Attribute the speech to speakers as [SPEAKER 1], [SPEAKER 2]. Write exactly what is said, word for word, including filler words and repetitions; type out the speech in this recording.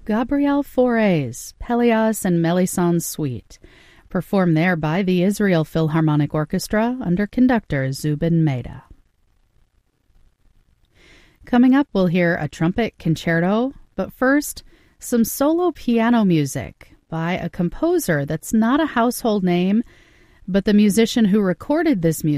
[SPEAKER 1] Gabriel Fauré's Pelléas and Melisande Suite, performed there by the Israel Philharmonic Orchestra under conductor Zubin Mehta. Coming up, we'll hear a trumpet concerto, but first, some solo piano music by a composer that's not a household name, but the musician who recorded this music